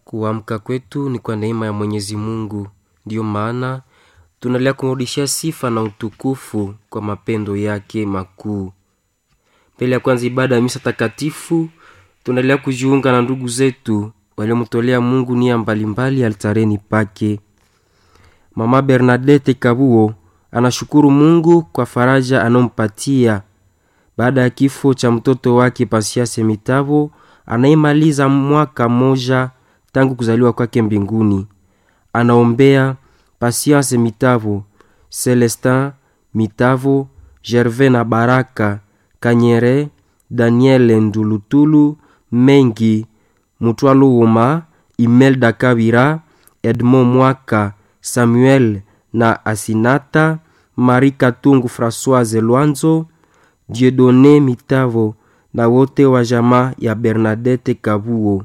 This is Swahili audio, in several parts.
Kuamka kwetu ni kwa neema ya Mwenyezi Mungu. Ndiyo maana tunaendelea kumrudishia sifa na utukufu kwa mapendo yake makuu. Mbele ya kwanza ibada ya misa takatifu, tunaendelea kujiunga na ndugu zetu waliomtolea Mungu nia mbalimbali altareni pake. Mama Bernadette Kabuo anashukuru Mungu kwa faraja anompatia baada ya kifo cha mtoto wake Pasiase Mitavo anayemaliza mwaka moja tangu kuzaliwa kwake mbinguni. Anaombea Pasiase Mitavo, Celestin Mitavo, Gervais na Baraka Kanyere, Daniel Ndulutulu, Mengi Mutwaluuma, Imelda Kabira, Edmond Mwaka, Samuel na Asinata, Marika Tungu Françoise Luanzo, Dieudonné Mitavo na wote wa jamaa ya Bernadette Kabuo.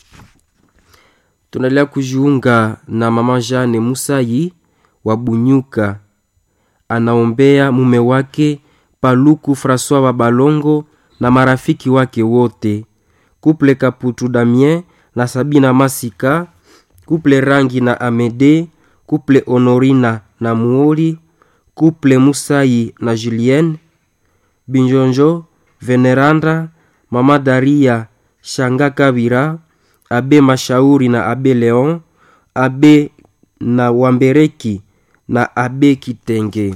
Tunaendelea kujiunga na mama Jane Musayi wa Bunyuka. Anaombea mume wake Paluku François Babalongo na marafiki wake wote, Couple Kaputu Damien na Sabina Masika, Couple Rangi na Amede, Couple Honorina na Muoli, Couple Musayi na Julienne, Binjonjo, Veneranda, Mama Daria Shanga Kabira, Abe Mashauri na Abe Leon, Abe na Wambereki na Abe Kitenge.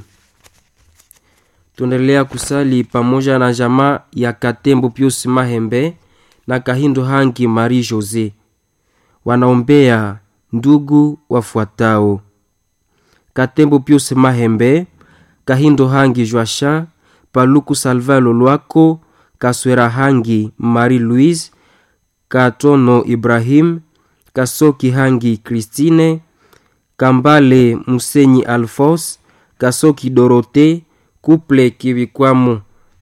Tunaendelea kusali pamoja na jamaa ya Katembo Pius Mahembe na Kahindo Hangi Marie Jose. Wanaombea ndugu wafuatao: Katembo Pius Mahembe, Kahindo Hangi Joachin, Paluku Salva Lolwako, Kaswera Hangi Marie Louise, Katono Ibrahim, Kasoki Hangi Christine, Kambale Musenyi Alphonse, Kasoki Dorote, Couple Kivikwamu